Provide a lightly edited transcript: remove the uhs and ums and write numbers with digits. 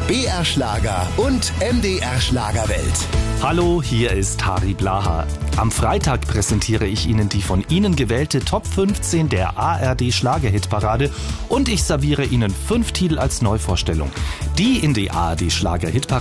BR Schlager und MDR Schlagerwelt. Hallo, hier ist Harry Blaha. Am Freitag präsentiere ich Ihnen die von Ihnen gewählte Top 15 der ARD Schlagerhitparade und ich serviere Ihnen 5 Titel als Neuvorstellung. Die in die ARD Schlagerhitparade